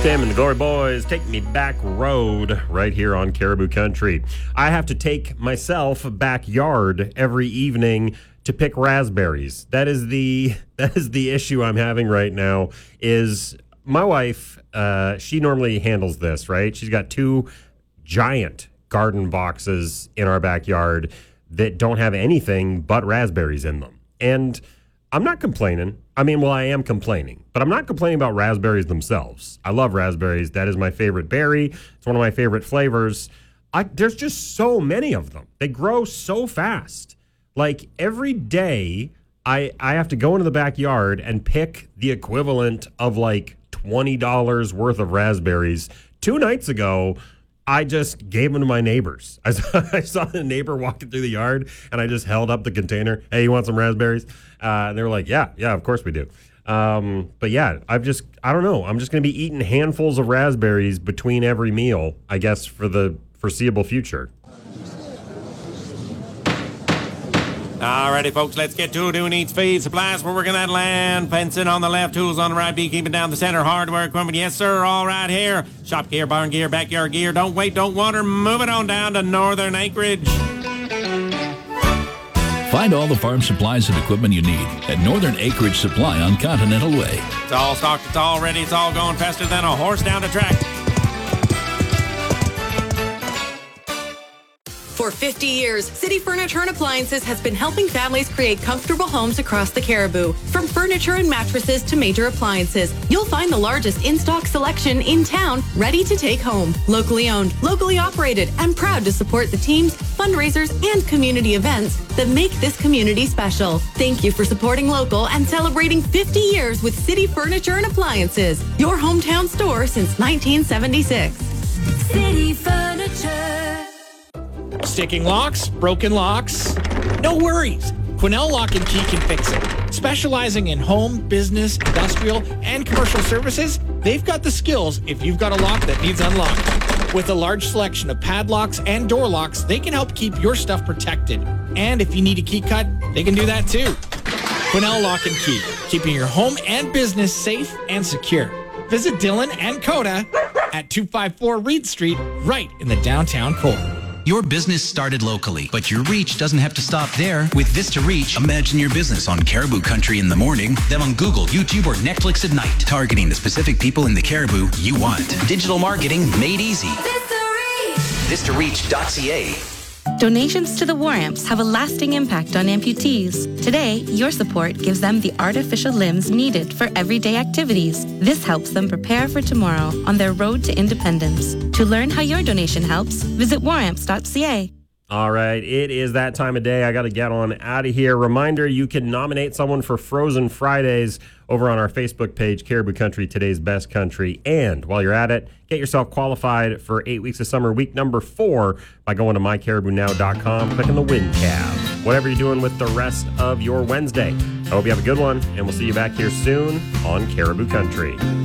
Tim and the Glory Boys, Take Me Back Road, right here on Caribou Country. I have to take myself backyard every evening to pick raspberries. That is the issue I'm having right now. Is my wife? She normally handles this, right? She's got 2 giant garden boxes in our backyard that don't have anything but raspberries in them, and I'm not complaining. I mean, well, I am complaining, but I'm not complaining about raspberries themselves. I love raspberries. That is my favorite berry. It's one of my favorite flavors. There's just so many of them. They grow so fast. Like every day, I have to go into the backyard and pick the equivalent of like $20 worth of raspberries. 2 nights ago, I just gave them to my neighbors. I saw the neighbor walking through the yard, and I just held up the container. Hey, you want some raspberries? And they were like, yeah, of course we do. But yeah, I don't know. I'm just going to be eating handfuls of raspberries between every meal, I guess, for the foreseeable future. Alrighty, folks, let's get to it. Who needs feed? Supplies, we're working that land. Fencing on the left, tools on the right, beekeeping down the center, hardware equipment, yes, sir, all right here. Shop gear, barn gear, backyard gear. Don't wait, don't wander. Move it on down to Northern Acreage. Find all the farm supplies and equipment you need at Northern Acreage Supply on Continental Way. It's all stocked, it's all ready, it's all going faster than a horse down the track. For 50 years, City Furniture and Appliances has been helping families create comfortable homes across the Caribou. From furniture and mattresses to major appliances, you'll find the largest in-stock selection in town, ready to take home. Locally owned, locally operated, and proud to support the teams, fundraisers, and community events that make this community special. Thank you for supporting local and celebrating 50 years with City Furniture and Appliances, your hometown store since 1976. City Furniture. Sticking locks, broken locks, no worries. Quinnell Lock & Key can fix it. Specializing in home, business, industrial, and commercial services, they've got the skills if you've got a lock that needs unlocked. With a large selection of padlocks and door locks, they can help keep your stuff protected. And if you need a key cut, they can do that too. Quinnell Lock & Key, keeping your home and business safe and secure. Visit Dylan and Coda at 254 Reed Street, right in the downtown core. Your business started locally, but your reach doesn't have to stop there. With Vista Reach, imagine your business on Caribou Country in the morning, then on Google, YouTube, or Netflix at night, targeting the specific people in the Caribou you want. Digital marketing made easy. VistaReach.ca. Donations to the War Amps have a lasting impact on amputees. Today, your support gives them the artificial limbs needed for everyday activities. This helps them prepare for tomorrow on their road to independence. To learn how your donation helps, visit waramps.ca. All right, it is that time of day. I got to get on out of here. Reminder, you can nominate someone for Frozen Fridays over on our Facebook page, Caribou Country, Today's Best Country. And while you're at it, get yourself qualified for 8 Weeks of Summer, week number 4, by going to mycaribounow.com, clicking the Win tab. Whatever you're doing with the rest of your Wednesday. I hope you have a good one, and we'll see you back here soon on Caribou Country.